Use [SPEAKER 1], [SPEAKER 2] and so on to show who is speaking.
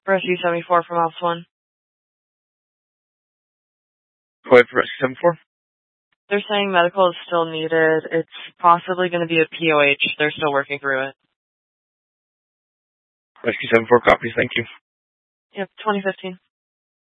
[SPEAKER 1] Rescue 74 from Ops 1.
[SPEAKER 2] Go ahead for Rescue 74.
[SPEAKER 1] They're saying medical is still needed. It's possibly going to be a POH. They're still working through it.
[SPEAKER 2] Rescue 74 copies, thank you.
[SPEAKER 1] Yep, 2015.